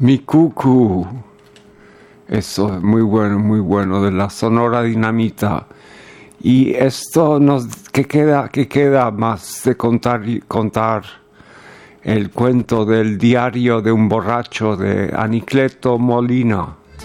Mi cucu. Eso es muy bueno, de la Sonora Dinamita. Y esto ¿qué queda más de contar el cuento del diario de un borracho de Anicleto Molina?